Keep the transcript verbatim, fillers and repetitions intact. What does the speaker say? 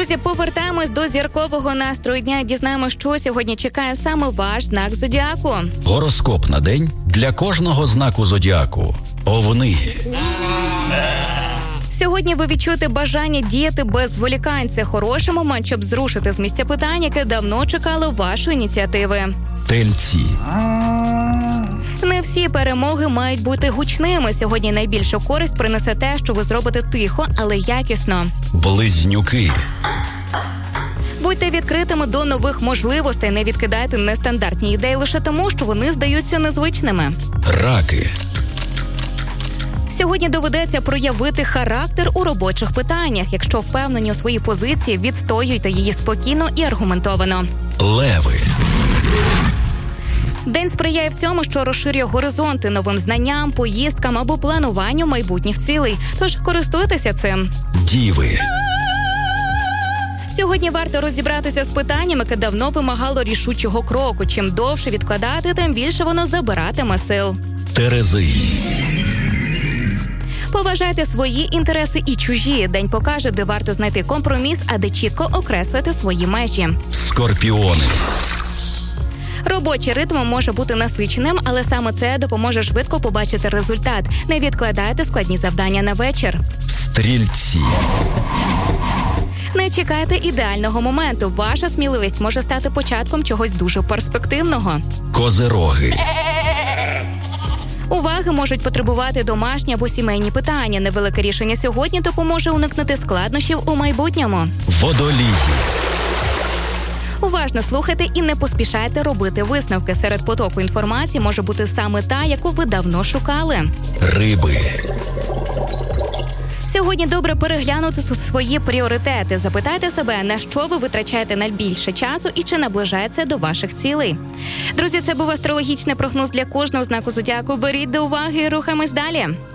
Друзі, повертаємось до зіркового настрою дня і дізнаємося, що сьогодні чекає саме ваш знак зодіаку. Гороскоп на день для кожного знаку зодіаку. Овни. Сьогодні ви відчуєте бажання діяти без зволікань. Це хороший момент, щоб зрушити з місця питань, яке давно чекало вашої ініціативи. Тельці. Не всі перемоги мають бути гучними. Сьогодні найбільшу користь принесе те, що ви зробите тихо, але якісно. Близнюки. Будьте відкритими до нових можливостей, не відкидайте нестандартні ідеї лише тому, що вони здаються незвичними. Раки. Сьогодні доведеться проявити характер у робочих питаннях. Якщо впевнені у своїй позиції, відстоюйте її спокійно і аргументовано. Леви. День сприяє всьому, що розширює горизонти новим знанням, поїздкам або плануванню майбутніх цілей. Тож користуйтеся цим. Діви. Сьогодні варто розібратися з питанням, яке давно вимагало рішучого кроку. Чим довше відкладати, тим більше воно забиратиме сил. Терези. Поважайте свої інтереси і чужі. День покаже, де варто знайти компроміс, а де чітко окреслити свої межі. Скорпіони. Робочий ритм може бути насиченим, але саме це допоможе швидко побачити результат. Не відкладайте складні завдання на вечір. Стрільці. Не чекайте ідеального моменту. Ваша сміливість може стати початком чогось дуже перспективного. Козироги. Уваги можуть потребувати домашні або сімейні питання. Невелике рішення сьогодні допоможе уникнути складнощів у майбутньому. Водолії. Уважно слухайте і не поспішайте робити висновки. Серед потоку інформації може бути саме та, яку ви давно шукали. Риби. Сьогодні добре переглянути свої пріоритети. Запитайте себе, на що ви витрачаєте найбільше часу і чи наближається до ваших цілей. Друзі, це був астрологічний прогноз для кожного знаку зодіаку. Беріть до уваги і рухаємось далі.